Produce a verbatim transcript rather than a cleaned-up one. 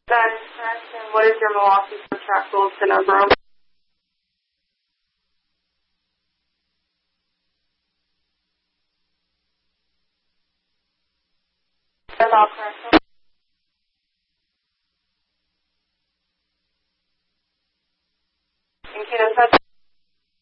That is correct. And what is your Milwaukee contractual SIN number? That's all correct. Thank you.